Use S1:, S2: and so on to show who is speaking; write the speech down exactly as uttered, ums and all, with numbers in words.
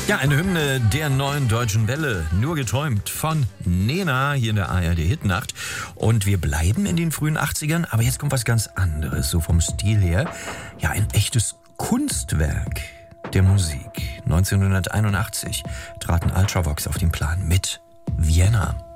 S1: Ja, eine Hymne der neuen Deutschen Welle, nur geträumt von Nena hier in der A R D Hitnacht. Und wir bleiben in den frühen achtzigern, aber jetzt kommt was ganz anderes, so vom Stil her. Ja, ein echtes Kunstwerk der Musik. neunzehnhunderteinundachtzig traten Ultravox auf den Plan mit Vienna.